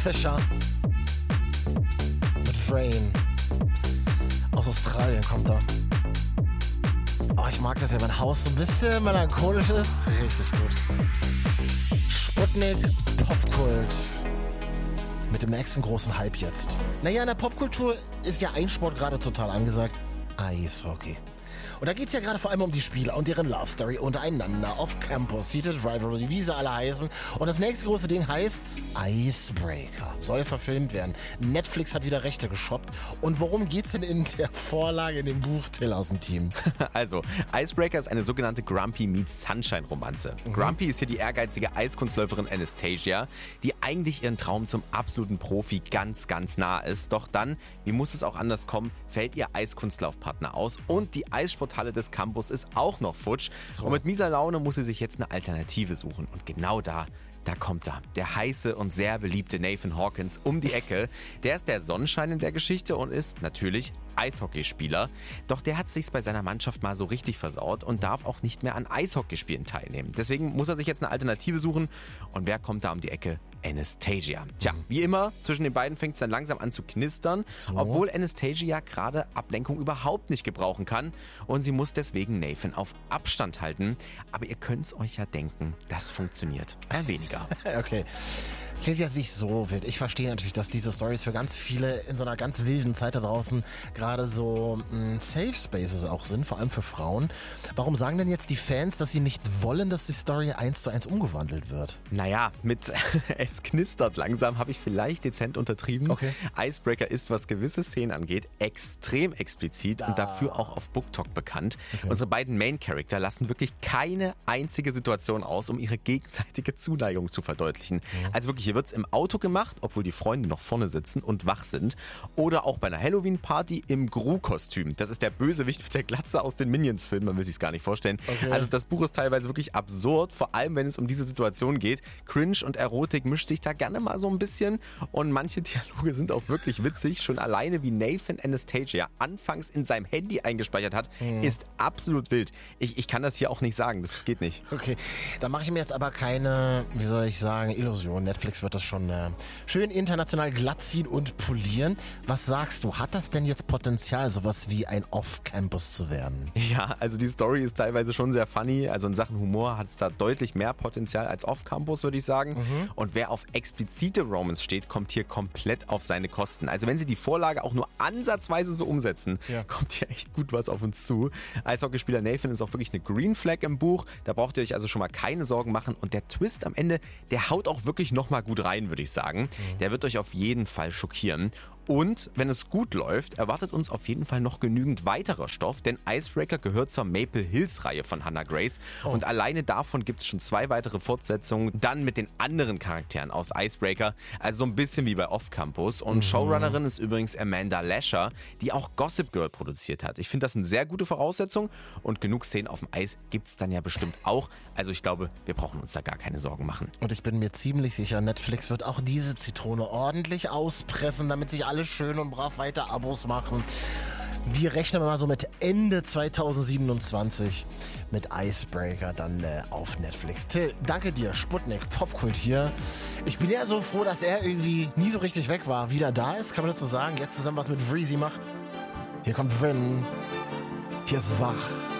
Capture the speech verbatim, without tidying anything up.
Fisher mit Rain. Aus Australien kommt er. Oh, ich mag das, wenn mein Haus so ein bisschen melancholisch ist. Richtig gut. Sputnik Popkult. Mit dem nächsten großen Hype jetzt. Naja, in der Popkultur ist ja ein Sport gerade total angesagt. Eishockey. Und da geht es ja gerade vor allem um die Spieler und deren Love Story untereinander, off Campus, Heated Rivalry, wie sie alle heißen. Und das nächste große Ding heißt Icebreaker. Soll verfilmt werden. Netflix hat wieder Rechte geshoppt. Und worum geht's denn in der Vorlage, in dem Buch, Till aus dem Team? Also, Icebreaker ist eine sogenannte Grumpy meets Sunshine Romanze. Mhm. Grumpy ist hier die ehrgeizige Eiskunstläuferin Anastasia, die eigentlich ihren Traum zum absoluten Profi ganz, ganz nah ist. Doch dann, wie muss es auch anders kommen, fällt ihr Eiskunstlaufpartner aus und die Eissporthalle des Campus ist auch noch futsch. So. Und mit mieser Laune muss sie sich jetzt eine Alternative suchen. Und genau da Da kommt er, der heiße und sehr beliebte Nathan Hawkins um die Ecke. Der ist der Sonnenschein in der Geschichte und ist natürlich Eishockeyspieler. Doch der hat sich's bei seiner Mannschaft mal so richtig versaut und darf auch nicht mehr an Eishockeyspielen teilnehmen. Deswegen muss er sich jetzt eine Alternative suchen. Und wer kommt da um die Ecke? Anastasia. Tja, wie immer, zwischen den beiden fängt es dann langsam an zu knistern, so. Obwohl Anastasia gerade Ablenkung überhaupt nicht gebrauchen kann und sie muss deswegen Nathan auf Abstand halten. Aber ihr könnt's euch ja denken, das funktioniert eher weniger. Okay. Klingt jetzt nicht so wild. Ich verstehe natürlich, dass diese Storys für ganz viele in so einer ganz wilden Zeit da draußen gerade so mh, Safe Spaces auch sind, vor allem für Frauen. Warum sagen denn jetzt die Fans, dass sie nicht wollen, dass die Story eins zu eins umgewandelt wird? Naja, mit es knistert langsam habe ich vielleicht dezent untertrieben. Okay. Icebreaker ist, was gewisse Szenen angeht, extrem explizit ah. und dafür auch auf BookTok bekannt. Okay. Unsere beiden Main-Character lassen wirklich keine einzige Situation aus, um ihre gegenseitige Zuneigung zu verdeutlichen. Mhm. Also wirklich, hier wird es im Auto gemacht, obwohl die Freunde noch vorne sitzen und wach sind. Oder auch bei einer Halloween-Party im Gru-Kostüm. Das ist der Bösewicht mit der Glatze aus den Minions-Filmen, man will sich gar nicht vorstellen. Okay. Also das Buch ist teilweise wirklich absurd, vor allem wenn es um diese Situation geht. Cringe und Erotik mischt sich da gerne mal so ein bisschen und manche Dialoge sind auch wirklich witzig. Schon alleine wie Nathan Anastasia anfangs in seinem Handy eingespeichert hat, hm. ist absolut wild. Ich, ich kann das hier auch nicht sagen, das geht nicht. Okay, da mache ich mir jetzt aber keine, wie soll ich sagen, Illusion. Netflix wird das schon äh, schön international glatt ziehen und polieren. Was sagst du, hat das denn jetzt Potenzial, sowas wie ein Off-Campus zu werden? Ja, also die Story ist teilweise schon sehr funny. Also in Sachen Humor hat es da deutlich mehr Potenzial als Off-Campus, würde ich sagen. Mhm. Und wer auf explizite Romance steht, kommt hier komplett auf seine Kosten. Also wenn sie die Vorlage auch nur ansatzweise so umsetzen, ja. kommt hier echt gut was auf uns zu. Als Hockeyspieler Nathan ist auch wirklich eine Green Flag im Buch. Da braucht ihr euch also schon mal keine Sorgen machen. Und der Twist am Ende, der haut auch wirklich nochmal gut rein, würde ich sagen. Mhm. Der wird euch auf jeden Fall schockieren. Und wenn es gut läuft, erwartet uns auf jeden Fall noch genügend weiterer Stoff, denn Icebreaker gehört zur Maple Hills Reihe von Hannah Grace oh. und alleine davon gibt es schon zwei weitere Fortsetzungen, dann mit den anderen Charakteren aus Icebreaker, also so ein bisschen wie bei Off Campus. Und mhm. Showrunnerin ist übrigens Amanda Lasher, die auch Gossip Girl produziert hat. Ich finde das eine sehr gute Voraussetzung und genug Szenen auf dem Eis gibt es dann ja bestimmt auch. Also ich glaube, wir brauchen uns da gar keine Sorgen machen. Und ich bin mir ziemlich sicher, Netflix wird auch diese Zitrone ordentlich auspressen, damit sich alle schön und brav weiter Abos machen. Wir rechnen mal so mit Ende zwanzig siebenundzwanzig mit Icebreaker dann äh, auf Netflix. Till, danke dir, Sputnik, Popkult hier. Ich bin ja so froh, dass er irgendwie nie so richtig weg war, wieder da ist, kann man das so sagen, jetzt zusammen was mit Vreezy macht. Hier kommt Vin, hier ist Wach.